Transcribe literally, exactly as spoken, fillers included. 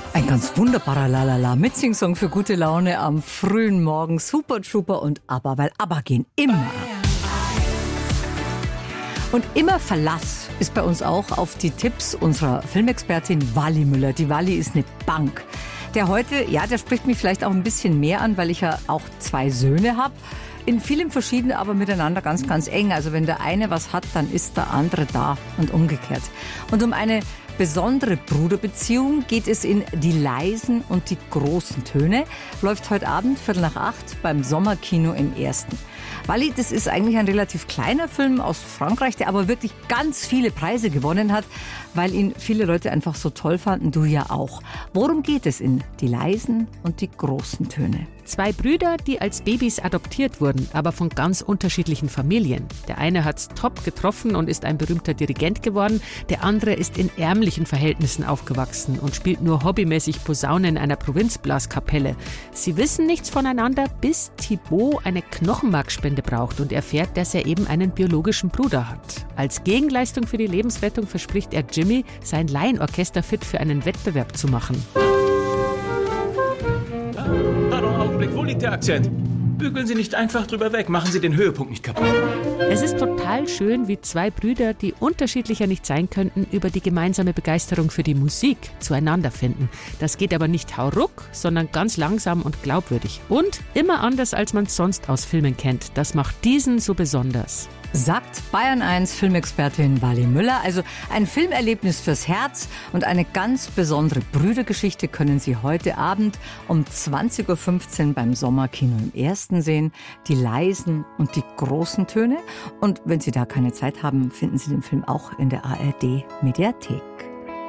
Ein ganz wunderbarer Lalala-Mitsing-Song für gute Laune am frühen Morgen. Super Trooper und ABBA, weil ABBA gehen immer. Und immer Verlass ist bei uns auch auf die Tipps unserer Filmexpertin Wally Müller. Die Wally ist eine Bank. Der heute, ja, der spricht mich vielleicht auch ein bisschen mehr an, weil ich ja auch zwei Söhne habe. In vielem verschieden, aber miteinander ganz, ganz eng. Also wenn der eine was hat, dann ist der andere da und umgekehrt. Und um eine besondere Bruderbeziehung geht es in Die leisen und die großen Töne. Läuft heute Abend, Viertel nach acht, beim Sommerkino im Ersten. Wally, das ist eigentlich ein relativ kleiner Film aus Frankreich, der aber wirklich ganz viele Preise gewonnen hat, weil ihn viele Leute einfach so toll fanden, du ja auch. Worum geht es in Die leisen und die großen Töne? Zwei Brüder, die als Babys adoptiert wurden, aber von ganz unterschiedlichen Familien. Der eine hat's top getroffen und ist ein berühmter Dirigent geworden. Der andere ist in ärmlichen Verhältnissen aufgewachsen und spielt nur hobbymäßig Posaune in einer Provinzblaskapelle. Sie wissen nichts voneinander, bis Thibaut eine Knochenmarkspende braucht und erfährt, dass er eben einen biologischen Bruder hat. Als Gegenleistung für die Lebensrettung verspricht er Jimmy, sein Laienorchester fit für einen Wettbewerb zu machen. Pardon, Augenblick, wo liegt der Akzent? Bügeln Sie nicht einfach drüber weg, machen Sie den Höhepunkt nicht kaputt. Es ist total schön, wie zwei Brüder, die unterschiedlicher nicht sein könnten, über die gemeinsame Begeisterung für die Musik zueinander finden. Das geht aber nicht hauruck, sondern ganz langsam und glaubwürdig. Und immer anders, als man es sonst aus Filmen kennt. Das macht diesen so besonders. Sagt Bayern eins Filmexpertin Wally Müller. Also ein Filmerlebnis fürs Herz und eine ganz besondere Brüdergeschichte können Sie heute Abend um zwanzig Uhr fünfzehn beim Sommerkino im Ersten sehen. Die leisen und die großen Töne. Und wenn Sie da keine Zeit haben, finden Sie den Film auch in der A R D Mediathek.